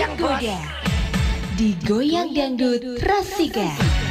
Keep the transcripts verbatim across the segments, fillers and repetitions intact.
tergoda. Digoyang dangdut Rasika.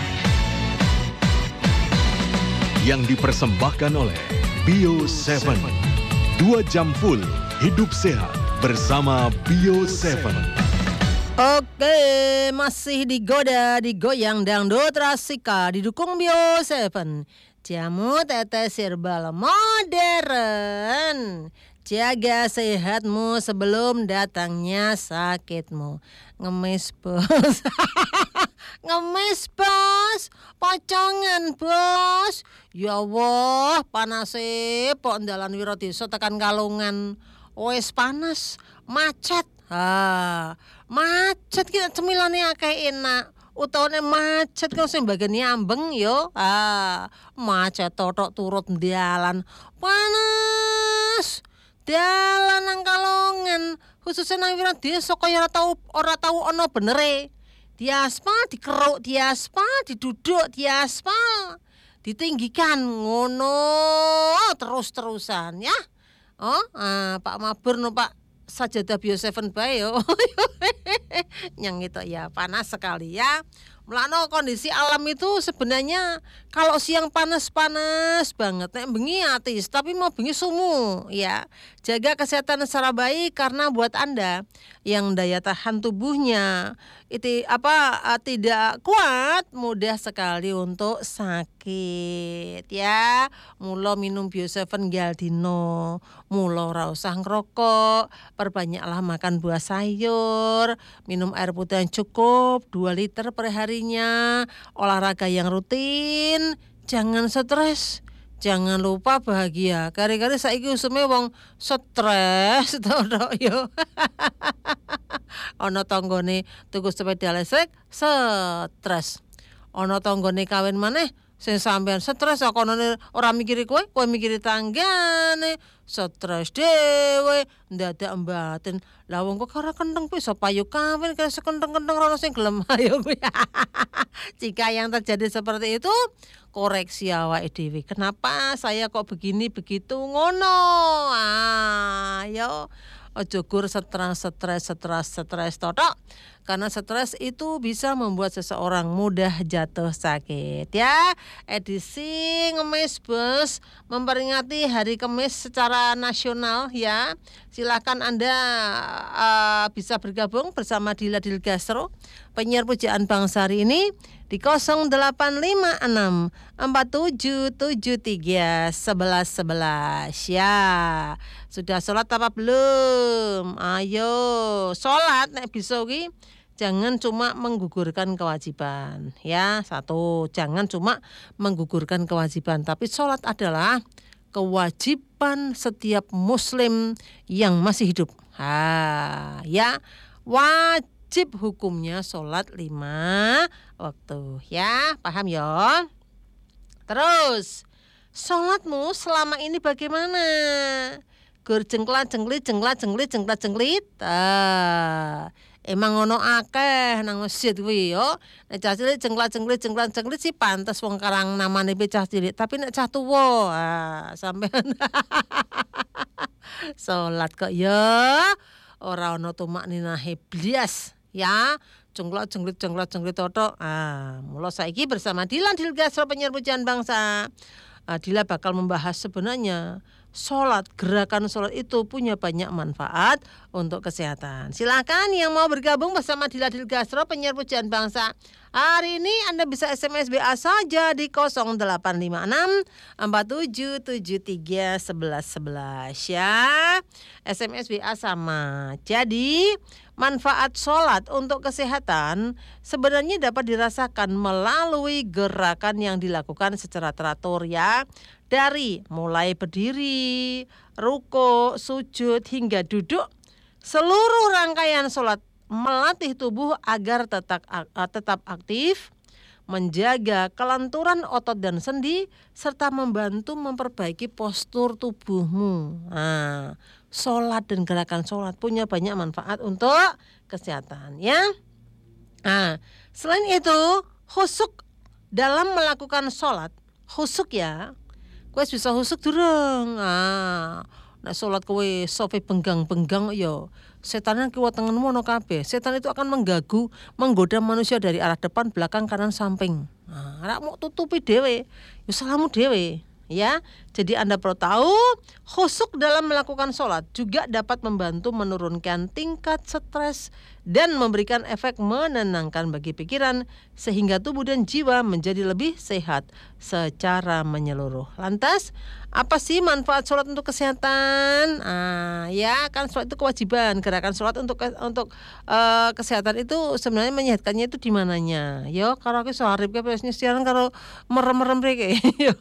Yang dipersembahkan oleh Bio tujuh. Dua jam full hidup sehat bersama Bio tujuh. Oke, masih digoda, digoyang dangdut Rasika, didukung Bio tujuh. Jamu tetes herbal modern. Jaga sehatmu sebelum datangnya sakitmu. Ngemis bos. Ngemis bos. Pocongan bos. Ya Allah, panas e pok ndalan Wiradesa tekan Kalungan. Wes panas, macet. Ha, macet ki cemilane akeh enak. Utawane macet kok sing bagene ambeng yo. Ah, macet totok turut ndalan. Panas. Dalan nang Kalongan, khususnya nang Wiradesa kaya ora tau ora tau ana benere. Diaspal, dikeruk, diaspal, diduduk, diaspal. Ditinggikan ngono terus-terusan ya. Oh, ah, Pak Mabur no Pak Sajadah Bio tujuh bae yo. Yang itu ya panas sekali ya. Mulane kondisi alam itu sebenarnya kalau siang panas-panas banget, nek bengi atis, tapi mau bengi sumu ya. Jaga kesehatan secara baik karena buat Anda yang daya tahan tubuhnya itu apa tidak kuat, mudah sekali untuk sakit ya. Mula minum Bio tujuh gal dino, mula ora usah ngerokok, perbanyaklah makan buah sayur, minum air putih yang cukup dua liter per harinya, olahraga yang rutin, jangan stres. Jangan lupa bahagia. Kari-kari saiki usume wong stres to yo. Ana tanggane tuku sepeda listrik stres. Ana tanggane kawin maneh sing sampean stres akonane ora mikiri kowe, kowe mikiri tanggane, stres dhewe, ndadak mbaten. Lah wong kok ora kenteng iso payu kawin kaya sekenteng-kenteng ora sing gelem ayo kuwi. Jika yang terjadi seperti itu, koreksi awake dhewe. Kenapa saya kok begini begitu ngono? Ah, yo aja gur stres stres stres stres totok. Karena stres itu bisa membuat seseorang mudah jatuh sakit ya. Edisi Ngemis Bos memperingati Hari Kemis secara nasional ya. Silakan Anda uh, bisa bergabung bersama Dila Dil Gastro, penyiar pujaan bangsa hari ini di nol delapan lima enam empat tujuh tujuh tiga satu satu satu ya. Sudah sholat apa belum? Ayo sholat nek bisa ki. Jangan cuma menggugurkan kewajiban ya. Satu, jangan cuma menggugurkan kewajiban, tapi sholat adalah kewajiban setiap muslim yang masih hidup. Ha, ya, wajib hukumnya sholat lima waktu ya, paham ya? Terus, sholatmu selama ini bagaimana? Gur jengkla jengklit jengkla jengklit jengkla jengklit. Ah. Emang ono akeh nang masjid kuwi yo. Nek cah cilik jengklat-jengklit jengklat-jengklit sih pantes wong karang namane cah cilik, tapi nek cah tuwa ah sampean salat kok ya ora ono tumak ninahe blas ya. Jengklat-jengklit jengklat-jengklit totok. Ah, mula saiki bersama Dilan Dil Gastro penyiar pujaan bangsa. Dila bakal membahas sebenarnya sholat, gerakan sholat itu punya banyak manfaat untuk kesehatan. Silakan yang mau bergabung bersama Dila Dil Gastro penyiar pujaan bangsa. Hari ini Anda bisa S M S B A saja di nol delapan lima enam empat tujuh tujuh tiga satu satu satu ya. S M S B A sama. Jadi manfaat sholat untuk kesehatan sebenarnya dapat dirasakan melalui gerakan yang dilakukan secara teratur ya. Dari mulai berdiri, ruku, sujud hingga duduk, seluruh rangkaian sholat melatih tubuh agar tetap tetap aktif, menjaga kelenturan otot dan sendi, serta membantu memperbaiki postur tubuhmu. Nah, sholat dan gerakan sholat punya banyak manfaat untuk kesehatan ya. Nah, selain itu, khusyuk dalam melakukan sholat, khusyuk ya. Kowe bisa husuk durung. Ah, nek salat kowe sofe benggang-benggang ya Setanan kiwa tengenmu ono kabeh. Setan itu akan menggagu, menggoda manusia dari arah depan, belakang, kanan, samping. Nah, rak mau tutupi dhewe, ya salahmu dhewe. Ya, jadi Anda perlu tahu, khusyuk dalam melakukan sholat juga dapat membantu menurunkan tingkat stres dan memberikan efek menenangkan bagi pikiran sehingga tubuh dan jiwa menjadi lebih sehat secara menyeluruh. Lantas, apa sih manfaat sholat untuk kesehatan? Ah, ya kan sholat itu kewajiban. Gerakan sholat untuk untuk uh, kesehatan itu sebenarnya menyehatkannya itu di mananya? Yo, kalau aku soharip ke biasanya siaran kalau merem-merem reke.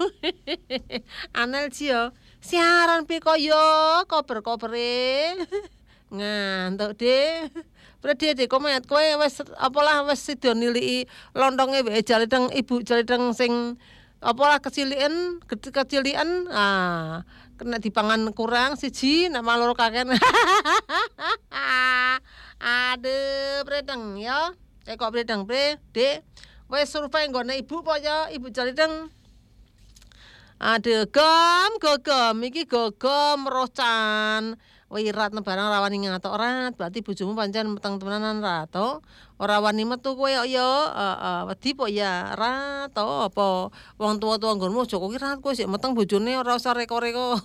Anel sih yo. Siaran pi koyo koper-kopere. Ngantuk deh. Prede deh komet kowe wis apalah wis sida niliki lontonge wae jaledeng ibu jaledeng sing apalah kecilian kecilian ah kena dipangan kurang siji nek maloro kaken. Aduh predeng ya. Eh kok predeng pre Dek. Wis survei nggone ibu po ya ibu jaledeng. Aduh gom gogom iki gogom rocan. Wirat barang rawani ngatok rat, berarti bojomu pancen meteng temenanan ra to. Ora wani metu kowe yo heeh, wedi po ya ra to apa wong tuwa-tuwa nggonmu aja kowe rat kowe sik meteng bojone ora usah reko-reko.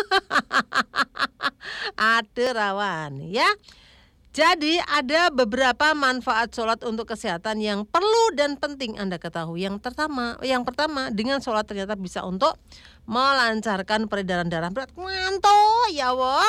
Ada rawani ya. Jadi ada beberapa manfaat sholat untuk kesehatan yang perlu dan penting Anda ketahui. Yang pertama, yang pertama dengan sholat ternyata bisa untuk melancarkan peredaran darah. Berat mantul ya Allah.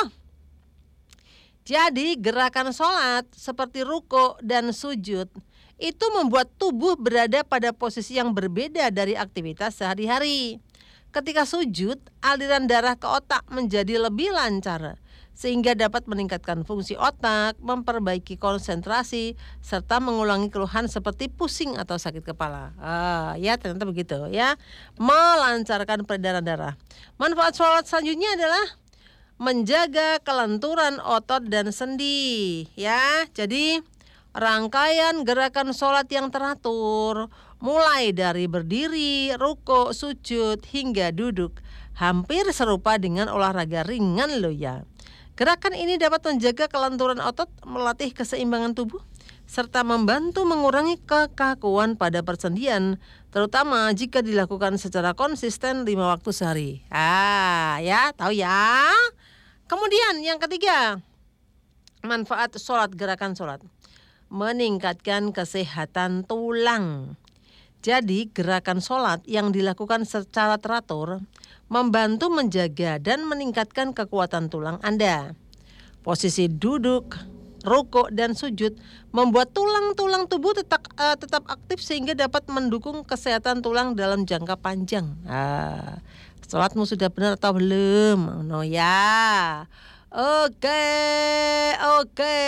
Jadi gerakan sholat seperti ruku dan sujud itu membuat tubuh berada pada posisi yang berbeda dari aktivitas sehari-hari. Ketika sujud, aliran darah ke otak menjadi lebih lancar sehingga dapat meningkatkan fungsi otak, memperbaiki konsentrasi, serta mengulangi keluhan seperti pusing atau sakit kepala. Ah, ya ternyata begitu ya, melancarkan peredaran darah. Manfaat sholat selanjutnya adalah menjaga kelenturan otot dan sendi ya. Jadi rangkaian gerakan sholat yang teratur mulai dari berdiri, ruku, sujud hingga duduk hampir serupa dengan olahraga ringan loh ya. Gerakan ini dapat menjaga kelenturan otot, melatih keseimbangan tubuh serta membantu mengurangi kekakuan pada persendian, terutama jika dilakukan secara konsisten lima waktu sehari. Ah, ya, tahu ya. Kemudian yang ketiga, manfaat sholat, gerakan sholat meningkatkan kesehatan tulang. Jadi gerakan sholat yang dilakukan secara teratur membantu menjaga dan meningkatkan kekuatan tulang Anda. Posisi duduk, ruku dan sujud membuat tulang-tulang tubuh tetap uh, tetap aktif sehingga dapat mendukung kesehatan tulang dalam jangka panjang. Ah, sholatmu sudah benar atau belum? No ya. Oke, oke.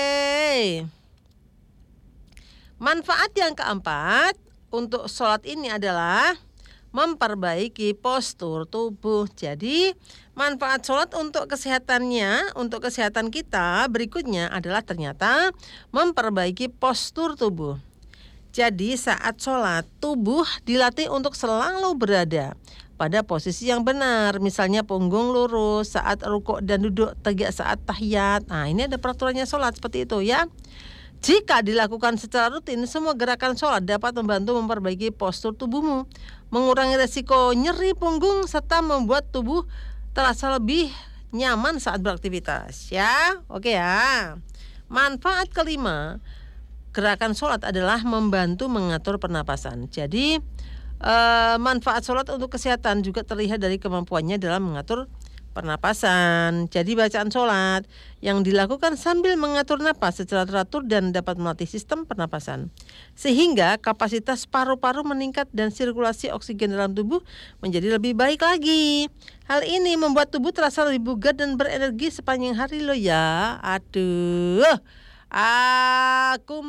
Manfaat yang keempat untuk sholat ini adalah memperbaiki postur tubuh. Jadi manfaat sholat untuk kesehatannya, untuk kesehatan kita berikutnya adalah ternyata memperbaiki postur tubuh. Jadi saat sholat, tubuh dilatih untuk selalu berada pada posisi yang benar. Misalnya punggung lurus saat rukuk dan duduk tegak saat tahiyat. Nah ini ada peraturannya sholat seperti itu ya. Jika dilakukan secara rutin, semua gerakan sholat dapat membantu memperbaiki postur tubuhmu, mengurangi resiko nyeri punggung, serta membuat tubuh terasa lebih nyaman saat beraktivitas. Ya, oke ya. Manfaat kelima, gerakan sholat adalah membantu mengatur pernapasan. Jadi, eh, manfaat sholat untuk kesehatan juga terlihat dari kemampuannya dalam mengatur pernapasan. Jadi bacaan sholat yang dilakukan sambil mengatur napas secara teratur dan dapat melatih sistem pernapasan sehingga kapasitas paru-paru meningkat dan sirkulasi oksigen dalam tubuh menjadi lebih baik lagi. Hal ini membuat tubuh terasa lebih bugar dan berenergi sepanjang hari loh ya. Aduh, aku